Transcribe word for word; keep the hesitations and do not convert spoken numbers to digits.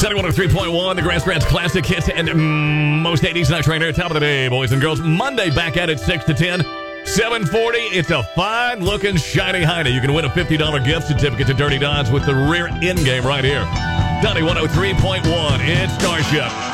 Sunny one oh three point one, the Grand Strands Classic Hits and mm, most eighties Night Trainer. Top of the day, boys and girls. Monday back at it, six to ten. seven forty, it's a fine-looking, shiny Heine. You can win a fifty dollars gift certificate to Dirty Dots with the rear end game right here. Sunny one oh three point one, it's Starship.